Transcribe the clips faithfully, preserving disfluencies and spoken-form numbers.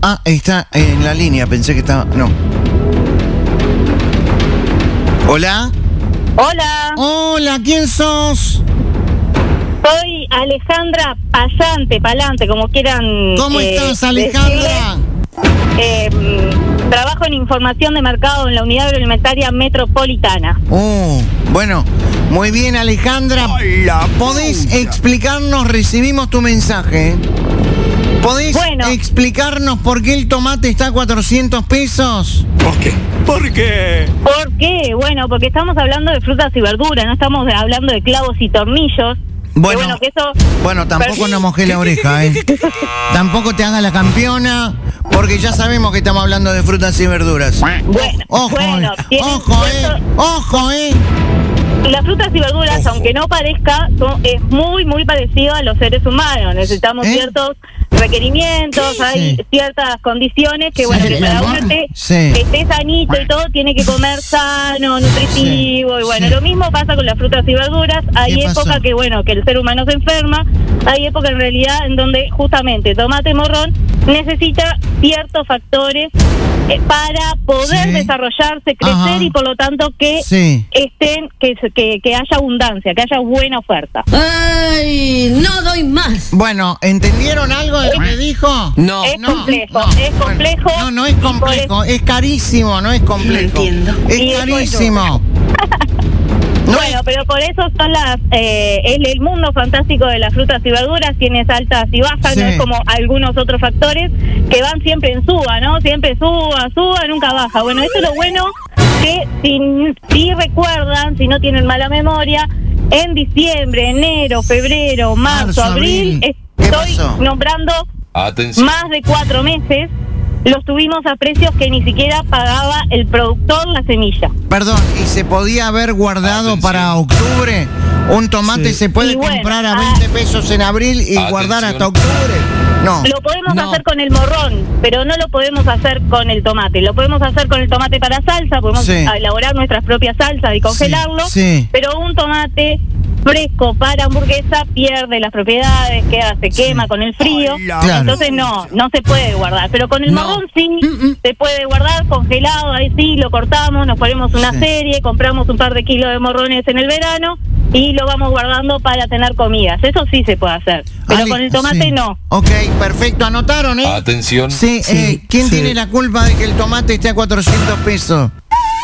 Ah, está en la línea, pensé que estaba... No. ¿Hola? Hola. Hola, ¿quién sos? Soy Alejandra Payante, Palante, como quieran. ¿Cómo eh, estás, Alejandra? Eh, trabajo en información de mercado en la Unidad Agroalimentaria Metropolitana. Oh, bueno, muy bien, Alejandra. ¿Podés explicarnos? Recibimos tu mensaje. ¿Podés Bueno. explicarnos por qué el tomate está a cuatrocientos pesos? ¿Por qué? ¿Por qué? ¿Por qué? Bueno, porque estamos hablando de frutas y verduras, no estamos hablando de clavos y tornillos. Bueno, Que bueno, que eso... bueno, tampoco Pero- nos mojé la oreja, ¿eh? Tampoco te hagas la campeona, porque ya sabemos que estamos hablando de frutas y verduras. Bueno, Ojo, bueno, eh, tienen ojo, eh, cierto- ojo, eh. Las frutas y verduras, aunque no parezca, son, es muy, muy parecido a los seres humanos. Necesitamos ¿Eh? ciertos requerimientos, hay Sí. ciertas condiciones que, Sí, bueno, que mi para amor. uno esté, Sí. esté sanito y todo, tiene que comer sano, nutritivo, Sí, y bueno, sí. lo mismo pasa con las frutas y verduras. Hay ¿Qué pasó? época que, bueno, que el ser humano se enferma, hay época en realidad en donde justamente tomate y morrón necesita ciertos factores eh, para poder Sí. desarrollarse, crecer Ajá. y por lo tanto que Sí. estén, que, que, que haya abundancia, que haya buena oferta. ¡Ay! No doy más. Bueno, ¿entendieron algo de lo que dijo? No. Es No, complejo, no, es bueno, complejo. No, no es complejo, es carísimo, no es complejo. No entiendo. Es Y después carísimo. No Bueno, es- pero por eso son las eh, el, el mundo fantástico de las frutas y verduras, tienes altas y bajas, Sí. no es como algunos otros factores que van siempre en suba, ¿no? Siempre suba, suba, nunca baja. Bueno, eso es lo bueno que si, si recuerdan, si no tienen mala memoria, en diciembre, enero, febrero, marzo, Marzo, abril, abril. ¿Qué estoy pasó? nombrando Atención. más de cuatro meses, los tuvimos a precios que ni siquiera pagaba el productor la semilla. Perdón, ¿y se podía haber guardado Atención. para octubre? Un tomate Sí. se puede Y bueno, comprar a ah. veinte pesos en abril y Atención. guardar hasta octubre. No. Lo podemos No. hacer con el morrón, pero no lo podemos hacer con el tomate. Lo podemos hacer con el tomate para salsa, podemos Sí. elaborar nuestras propias salsas y congelarlo, sí. pero un tomate fresco para hamburguesa pierde las propiedades, queda, se quema con el frío, Claro. entonces no, no se puede guardar. Pero con el No. morrón sí, Mm-mm. se puede guardar congelado, ahí sí, lo cortamos, nos ponemos una Sí. serie, compramos un par de kilos de morrones en el verano y lo vamos guardando para tener comidas. Eso sí se puede hacer, pero Ale, con el tomate sí. no. Ok, perfecto, anotaron, ¿eh? Atención. Sí, Sí, eh, ¿quién sí. tiene la culpa de que el tomate esté a cuatrocientos pesos?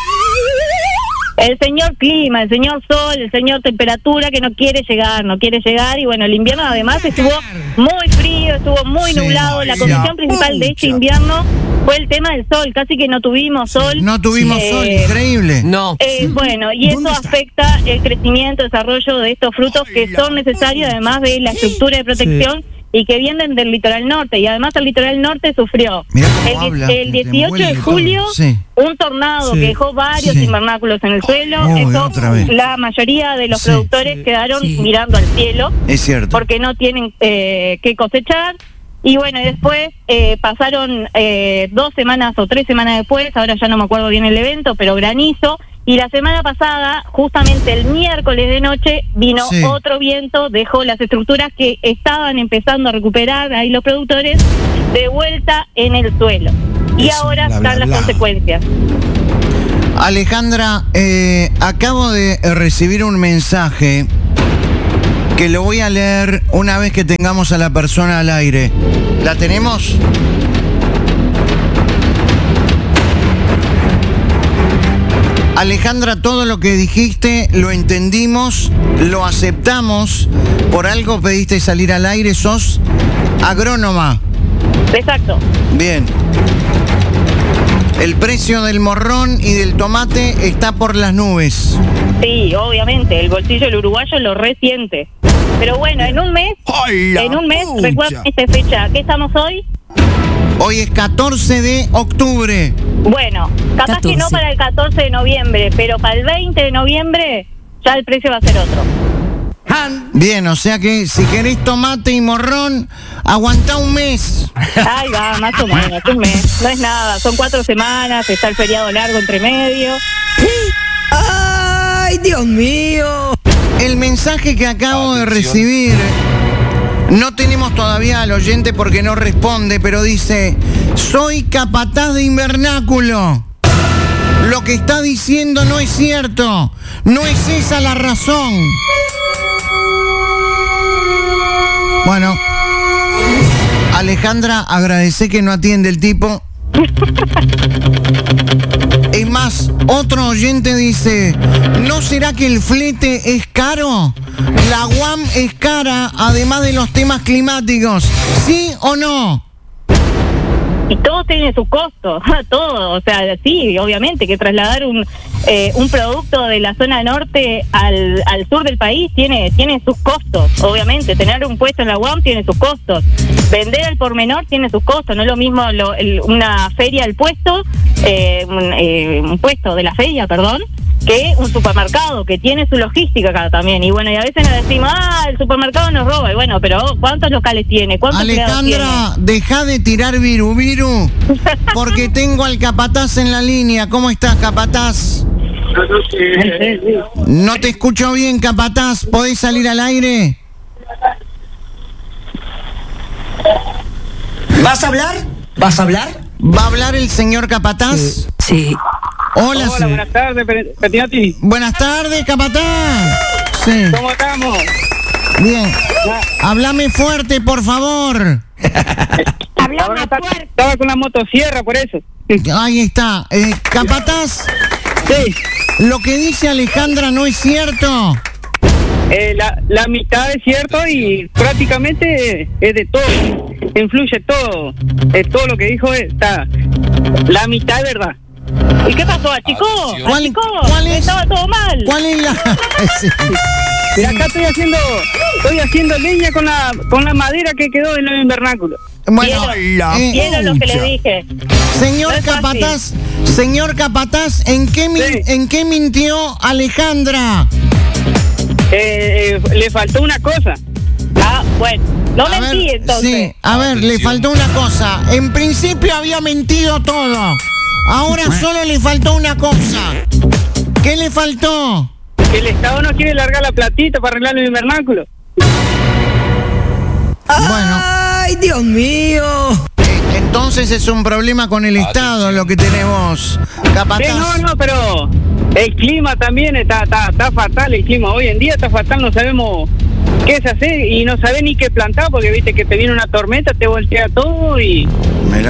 El señor clima, el señor sol, el señor temperatura que no quiere llegar, no quiere llegar. Y bueno, el invierno además estuvo muy frío, estuvo muy Sí. nublado. La Ay, condición la principal de este pucha. invierno fue el tema del sol, casi que no tuvimos sol. No tuvimos Eh, sol, increíble. No. Eh, bueno, y eso afecta el crecimiento, desarrollo de estos frutos que son necesarios, además de la estructura de protección y que vienen del litoral norte. Y además el litoral norte sufrió Mirá cómo el, habla, el te dieciocho de envuelve julio todo. Sí. un tornado Sí. que dejó varios Sí. invernáculos en el suelo. Uy, Eso, otra vez. la mayoría de los Sí. productores quedaron Sí. mirando al cielo Es cierto. porque no tienen eh, que cosechar. Y bueno, y después eh, pasaron eh, dos semanas o tres semanas después, ahora ya no me acuerdo bien el evento, pero granizo. Y la semana pasada, justamente el miércoles de noche, vino Sí. otro viento, dejó las estructuras que estaban empezando a recuperar ahí los productores de vuelta en el suelo. Y Eso, ahora bla, bla, están las bla. consecuencias. Alejandra, eh, acabo de recibir un mensaje que lo voy a leer una vez que tengamos a la persona al aire. ¿La tenemos? Alejandra, todo lo que dijiste lo entendimos, lo aceptamos. Por algo pediste salir al aire, sos agrónoma. Exacto. Bien. El precio del morrón y del tomate está por las nubes. Sí, obviamente, el bolsillo del uruguayo lo resiente. Pero bueno, en un mes, ¡Ay, la en un mes, pucha! recuerda esta fecha, ¿qué estamos hoy? Hoy es catorce de octubre. Bueno, capaz catorce. que no para el catorce de noviembre, pero para el veinte de noviembre ya el precio va a ser otro. Bien, o sea que si querés tomate y morrón, aguantá un mes. Ahí va, más o menos, un mes. No es nada, son cuatro semanas, está el feriado largo entre medio. ¡Ay, Dios mío! El mensaje que acabo de Atención. recibir No tenemos todavía al oyente porque no responde, pero dice, soy capataz de invernáculo. Lo que está diciendo no es cierto. No es esa la razón. Bueno, Alejandra, agradecé que no atiende el tipo. Es más, otro oyente dice, ¿no será que el flete es caro? La U A M es cara, además de los temas climáticos. ¿Sí o no? Y todo tiene su costo, todo, o sea, sí, obviamente que trasladar un eh, un producto de la zona norte al, al sur del país tiene tiene sus costos, obviamente, tener un puesto en la U A M tiene sus costos, vender al por menor tiene sus costos, no es lo mismo lo, el, una feria al puesto, eh, un, eh, un puesto de la feria, perdón, que un supermercado que tiene su logística acá también. Y bueno, y a veces nos decimos, ah, el supermercado nos roba. Y bueno, pero ¿cuántos locales tiene? ¿Cuántos Alejandra, deja de tirar viru viru, porque tengo al capataz en la línea. ¿Cómo estás, capataz? No te escucho bien, capataz. ¿Podés salir al aire? ¿Vas a hablar? ¿Vas a hablar? ¿Va a hablar el señor capataz? Sí. Hola, Hola, buenas tardes, Petinati. Buenas tardes, capataz. Sí. ¿Cómo estamos? Bien. Háblame fuerte, por favor. Hablamos Estaba, fuerte. estaba con la motosierra, por eso. Ahí está. Eh, capataz, Sí, lo que dice Alejandra no es cierto. eh, la, la mitad es cierto y prácticamente es de todo. Influye todo. Es todo lo que dijo está. La mitad es verdad. ¿Y qué pasó? ¿Achicó? ¿Cuál- ¿Achicó? cuál es? Estaba todo mal. ¿Cuál es la...? Sí. Mira, acá estoy haciendo estoy haciendo leña con la con la madera que quedó en el invernáculo. Bueno, Vieron, eh, Vieron lo que le dije. señor no es fácil. capataz, señor capataz, ¿en qué, min- Sí. ¿en qué mintió Alejandra? Eh, eh, le faltó una cosa. Ah, bueno. No A mentí ver, entonces. Sí, a ver, le Atención. faltó una cosa. En principio había mentido todo. Ahora solo le faltó una cosa. ¿Qué le faltó? Que el Estado no quiere largar la platita para arreglar el invernáculo. Bueno, ¡Ay, Dios mío! eh, entonces es un problema con el Estado lo que tenemos, Sí, capataz. no, no, pero el clima también está, está, está fatal, el clima hoy en día está fatal, no sabemos qué se hace y no sabés ni qué plantar porque viste que te viene una tormenta, te voltea todo y Mira.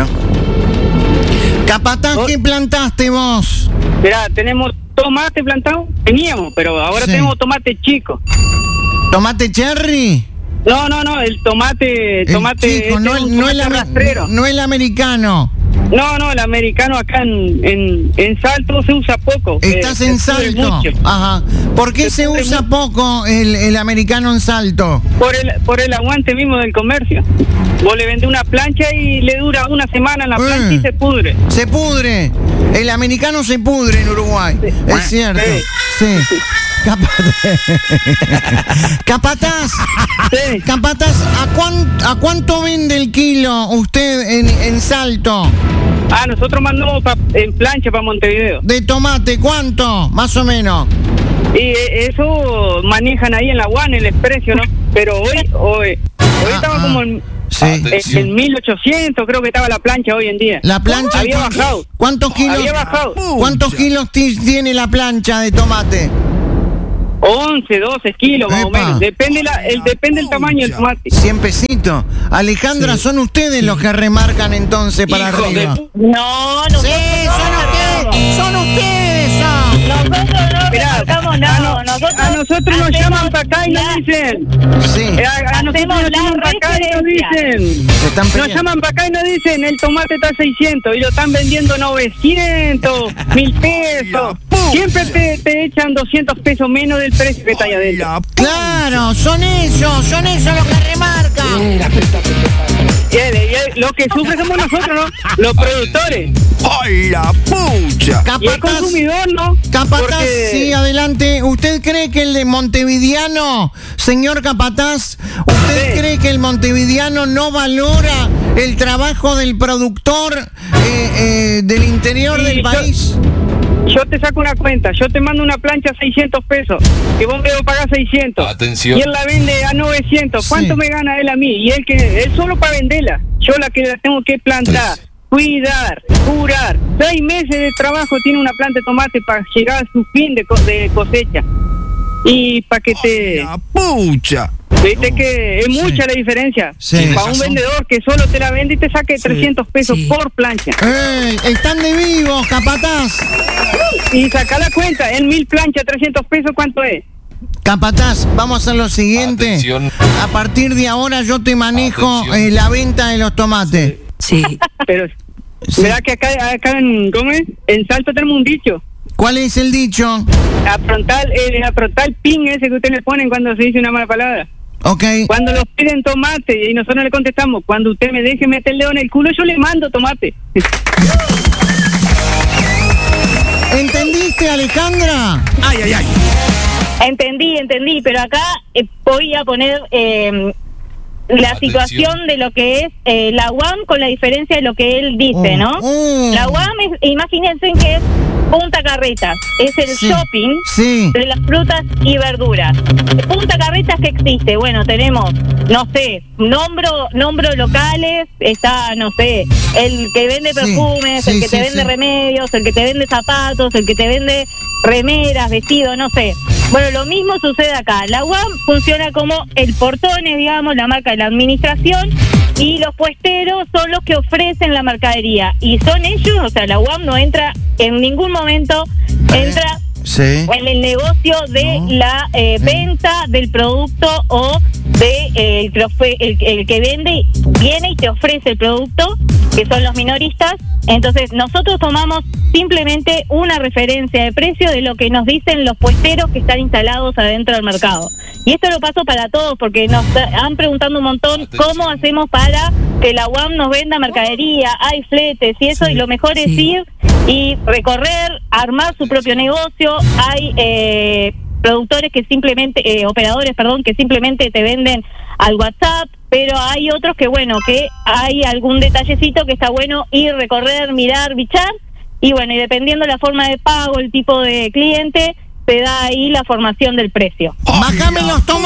Capataz, ¿qué plantaste vos? mirá, tenemos tomate plantado, teníamos, pero ahora Sí. tenemos tomate chico. ¿Tomate cherry? No, no, no, el tomate, El tomate, chico, este no es el, un no el tomate ame- rastrero. no el americano. No, no, el americano acá en, en, en Salto se usa poco. Estás eh, en se pudre Salto. mucho. Ajá. ¿Por qué Se se pudre usa mucho. poco el, el americano en Salto? Por el, por el aguante mismo del comercio. Vos le vendés una plancha y le dura una semana en la Eh. plancha y se pudre. Se pudre. El americano se pudre en Uruguay. Es cierto. Sí. Capataz. Capataz. Sí. Capataz, ¿a, cuán- ¿a cuánto vende el kilo usted en, en Salto? Ah, nosotros mandamos pa- en plancha para Montevideo. De tomate, ¿cuánto? Más o menos. Y eh, eso manejan ahí en la U A N el precio, ¿no? Pero hoy, hoy, hoy Ah, estaba ah. como en, Sí. en, en mil ochocientos, creo que estaba la plancha hoy en día. La plancha. Había ¿cuántos- bajado. ¿Cuántos kilos? Había bajado. ¿Cuántos kilos ti- tiene la plancha de tomate? once, doce kilos más o Epa. menos. Depende, la, el, depende el tamaño del tomate. cien pesitos. Alejandra, son ustedes los que remarcan entonces para Hijo de arriba. pu- No, Sí, nosotros son no, ustedes, son ustedes. son. Nosotros no Mirá, remarcamos a, nada. no- Nosotros a nosotros nos hacemos llaman para acá y nos la- dicen. Sí, Eh, A, a nosotros Hacemos nos la llaman para acá y nos referencia. dicen. se están Nos peleando. llaman para acá y nos dicen, el tomate está a seiscientos y lo están vendiendo novecientos, mil pesos. Siempre te, te echan doscientos pesos menos del precio que está ahí adentro. Claro, son ellos, son ellos los que remarcan. Y, eh, y, eh, lo que sufren somos nosotros, ¿no? Los productores. ¡Ay, la pucha! Y el Capataz, consumidor, ¿no? Capataz, Porque- sí, adelante. ¿Usted cree que el de Montevideano, señor Capataz, usted Sí. cree que el montevideano no valora el trabajo del productor eh, eh, del interior Sí, del yo- país? yo te saco una cuenta, yo te mando una plancha a seiscientos pesos, que vos me pagás seiscientos. Atención. Y él la vende a novecientos. ¿Cuánto Sí. me gana él a mí? Y él que él solo para venderla. Yo la que la tengo que plantar, Tres. cuidar, curar. Seis meses de trabajo tiene una planta de tomate para llegar a su fin de, co- de cosecha. Y para que te... La pucha. Viste que es Sí. mucha la diferencia. Sí. Para un razón. vendedor que solo te la vende y te saque trescientos pesos sí. por plancha. ¡Ey! ¡Están de vivos, capataz! Y saca la cuenta, en mil planchas, trescientos pesos, ¿cuánto es? Capataz, vamos a hacer lo siguiente. Atención. A partir de ahora yo te manejo Atención. eh, la venta de los tomates. Sí. Pero, Sí. ¿verdad que acá, acá en, ¿cómo es? En Salto tenemos un dicho? ¿Cuál es el dicho? Afrontar, el afrontar el pin ese que ustedes le ponen cuando se dice una mala palabra. Ok. Cuando los piden tomate y nosotros le contestamos, cuando usted me deje meter el dedo en el culo, yo le mando tomate. ¿Entendiste, Alejandra? Ay, ay, ay. Entendí, entendí, pero acá eh, voy a poner eh, la Atención. situación de lo que es eh, la U A M con la diferencia de lo que él dice, Oh, ¿no? oh. La U A M, es, imagínense que es Punta Carretas, es el Sí. shopping Sí. de las frutas y verduras. Punta Carretas, ¿qué existe? Bueno, tenemos, no sé, nombro, nombro locales, está, no sé, el que vende Sí, perfumes, sí, el que sí, te vende sí. remedios, el que te vende zapatos, el que te vende remeras, vestidos, no sé. Bueno, lo mismo sucede acá. La U A M funciona como el Portones, digamos, la marca de la administración, y los puesteros son los que ofrecen la mercadería. Y son ellos, o sea, la U A M no entra en ningún momento, entra Sí. en el negocio de No. la eh, venta del producto o de eh, el, que ofre- el, el que vende, viene y te ofrece el producto, que son los minoristas. Entonces nosotros tomamos simplemente una referencia de precio de lo que nos dicen los puesteros que están instalados adentro del mercado. Y esto lo paso para todos porque nos han preguntado un montón Atención. cómo hacemos para que la U A M nos venda mercadería, hay fletes y eso, Sí, y lo mejor es sí. ir y recorrer, armar su propio negocio. Hay eh, productores que simplemente, eh, operadores, perdón, que simplemente te venden al WhatsApp, pero hay otros que, bueno, que hay algún detallecito que está bueno ir, recorrer, mirar, bichar, y bueno, y dependiendo la forma de pago, el tipo de cliente, te da ahí la formación del precio. Bájame los tomates.